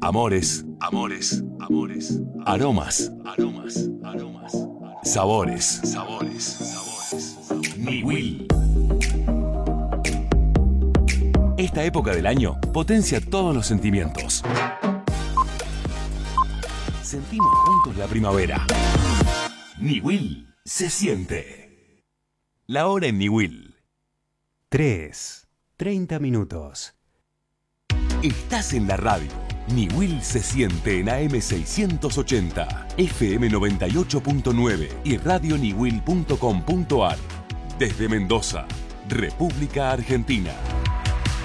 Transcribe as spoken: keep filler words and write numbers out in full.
Amores, amores, amores. Aromas, aromas, aromas. Sabores, sabores, sabores. Niwil. Esta época del año potencia todos los sentimientos. Sentimos juntos la primavera. Niwil se siente. La hora en Niwil. tres. treinta minutos. Estás en la radio. Niwil se siente en A M seiscientos ochenta, F M noventa y ocho punto nueve y radio niwil punto com punto a r. Desde Mendoza, República Argentina.